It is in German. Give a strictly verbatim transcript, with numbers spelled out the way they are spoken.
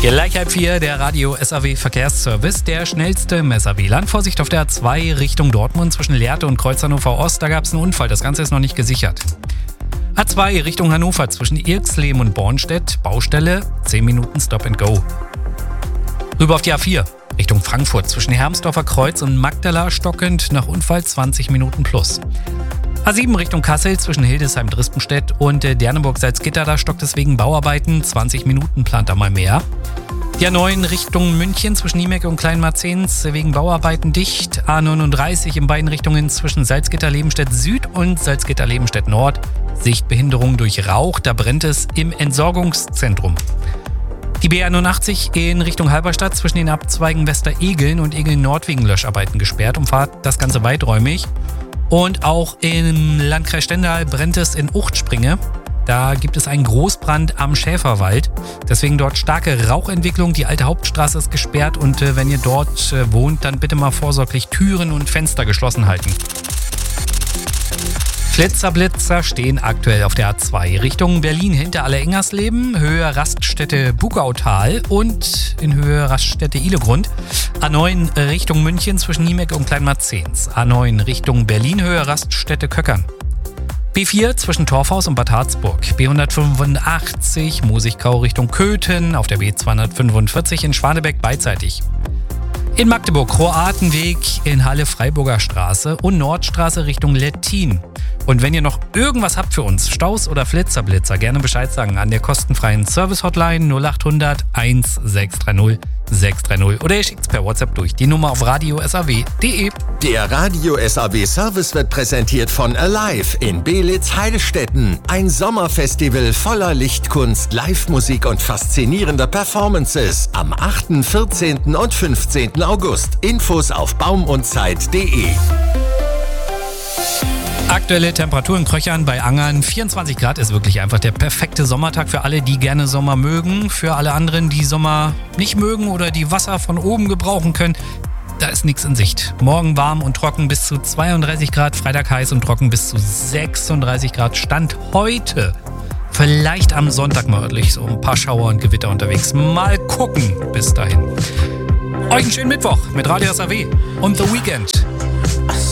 Gleich halb vier, der Radio S A W Verkehrsservice, der schnellste im S A W-Land. Vorsicht auf der A zwei Richtung Dortmund zwischen Lehrte und Kreuz Hannover Ost, da gab es einen Unfall, das Ganze ist noch nicht gesichert. A zwei Richtung Hannover zwischen Irxleben und Bornstedt, Baustelle, zehn Minuten Stop and Go. Rüber auf die A vier Richtung Frankfurt zwischen Hermsdorfer Kreuz und Magdala stockend, nach Unfall zwanzig Minuten plus. A sieben Richtung Kassel zwischen Hildesheim-Drispenstedt und äh, Derneburg-Salzgitter, da stockt es wegen Bauarbeiten, zwanzig Minuten plant da mal mehr. Die A neun Richtung München zwischen Niemek und Kleinmarzens wegen Bauarbeiten dicht. A neununddreißig in beiden Richtungen zwischen Salzgitter-Lebenstedt Süd und Salzgitter-Lebenstedt Nord. Sichtbehinderung durch Rauch, da brennt es im Entsorgungszentrum. Die B einundachtzig in Richtung Halberstadt zwischen den Abzweigen Westeregeln und Egeln Nord wegen Löscharbeiten gesperrt, umfahrt das Ganze weiträumig. Und auch im Landkreis Stendal brennt es in Uchtspringe. Da gibt es einen Großbrand am Schäferwald. Deswegen dort starke Rauchentwicklung. Die alte Hauptstraße ist gesperrt und äh, wenn ihr dort äh, wohnt, dann bitte mal vorsorglich Türen und Fenster geschlossen halten. Flitzerblitzer stehen aktuell auf der A zwei Richtung Berlin hinter Alle-Engersleben, Höhe Raststätte Bugautal und in Höhe Raststätte Ilegrund. A neun Richtung München zwischen Niemek und Kleinmarzens. A neun Richtung Berlin, Höhe Raststätte Köckern. B vier zwischen Torfhaus und Bad Harzburg. B hundertfünfundachtzig Mosigkau Richtung Köthen, auf der B zweihundertfünfundvierzig in Schwanebeck beidseitig. In Magdeburg Kroatenweg in Halle Freiburger Straße und Nordstraße Richtung Lettin. Und wenn ihr noch irgendwas habt für uns, Staus oder Flitzerblitzer, gerne Bescheid sagen an der kostenfreien Service-Hotline null acht hundert sechshundertzwanzig sechshundertdreißig oder ihr schickt es per WhatsApp durch die Nummer auf radio s a w punkt d e. Der Radio S A W Service wird präsentiert von Alive in Beelitz-Heilstätten. Ein Sommerfestival voller Lichtkunst, Live-Musik und faszinierender Performances. Am achten, vierzehnten und fünfzehnten August. Infos auf baumundzeit punkt d e. Aktuelle Temperaturen Kröchern bei Angern. vierundzwanzig Grad ist wirklich einfach der perfekte Sommertag für alle, die gerne Sommer mögen. Für alle anderen, die Sommer nicht mögen oder die Wasser von oben gebrauchen können, da ist nichts in Sicht. Morgen warm und trocken bis zu zweiunddreißig Grad, Freitag heiß und trocken bis zu sechsunddreißig Grad. Stand heute. Vielleicht am Sonntag mal örtlich so ein paar Schauer und Gewitter unterwegs. Mal gucken. Bis dahin. Euch einen schönen Mittwoch mit Radio S A W und The Weekend.